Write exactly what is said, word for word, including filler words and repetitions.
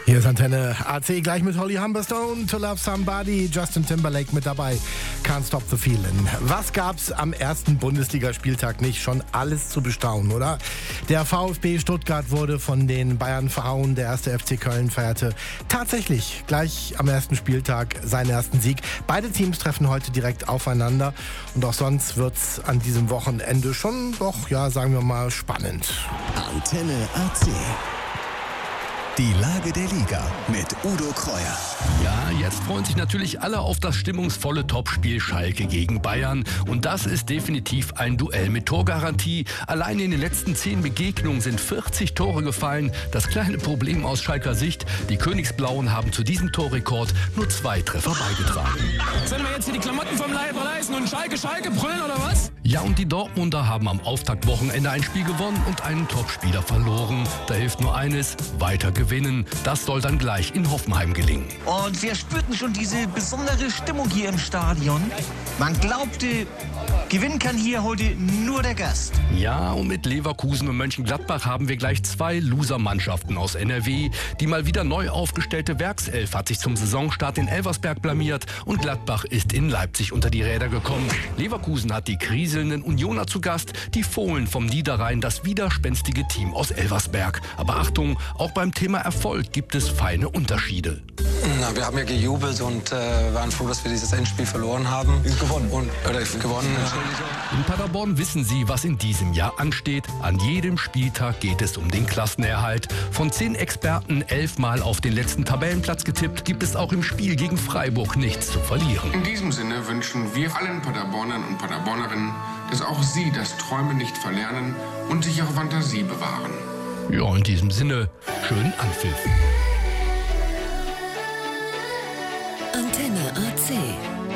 Hier ist Antenne A C, gleich mit Holly Humberstone, To Love Somebody, Justin Timberlake mit dabei, Can't Stop the Feeling. Was gab's am ersten Bundesligaspieltag nicht? Schon alles zu bestaunen, oder? Der VfB Stuttgart wurde von den Bayern verhauen, der erste F C Köln feierte tatsächlich gleich am ersten Spieltag seinen ersten Sieg. Beide Teams treffen heute direkt aufeinander und auch sonst wird's an diesem Wochenende schon doch, ja, sagen wir mal, spannend. Antenne A C. Die Lage der Liga mit Udo Kreuer. Ja, jetzt freuen sich natürlich alle auf das stimmungsvolle Topspiel Schalke gegen Bayern. Und das ist definitiv ein Duell mit Torgarantie. Allein in den letzten zehn Begegnungen sind vierzig Tore gefallen. Das kleine Problem aus Schalker Sicht: die Königsblauen haben zu diesem Torrekord nur zwei Treffer beigetragen. Sollen wir jetzt hier die Klamotten vom Leib reißen und Schalke, Schalke brüllen oder was? Ja, und die Dortmunder haben am Auftaktwochenende ein Spiel gewonnen und einen Topspieler verloren. Da hilft nur eines: weiter gewinnen. Das soll dann gleich in Hoffenheim gelingen. Und wir spürten schon diese besondere Stimmung hier im Stadion. Man glaubte, gewinnen kann hier heute nur der Gast. Ja, und mit Leverkusen und Mönchengladbach haben wir gleich zwei Loser-Mannschaften aus N R W. Die mal wieder neu aufgestellte Werkself hat sich zum Saisonstart in Elversberg blamiert und Gladbach ist in Leipzig unter die Räder gekommen. Leverkusen hat die kriselnden Unioner zu Gast, die Fohlen vom Niederrhein, das widerspenstige Team aus Elversberg. Aber Achtung, auch beim Thema Erfolg gibt es feine Unterschiede. Na, wir haben ja gejubelt und äh, waren froh, dass wir dieses Endspiel verloren haben. Gewonnen. Und, oder gewonnen, Entschuldigung. In Paderborn wissen sie, was in diesem Jahr ansteht. An jedem Spieltag geht es um den Klassenerhalt. Von zehn Experten elfmal auf den letzten Tabellenplatz getippt, gibt es auch im Spiel gegen Freiburg nichts zu verlieren. In diesem Sinne wünschen wir allen Paderbornern und Paderbornerinnen, dass auch sie das Träumen nicht verlernen und sich ihre Fantasie bewahren. Ja, in diesem Sinne, schönen Anpfiff. Antenne A C.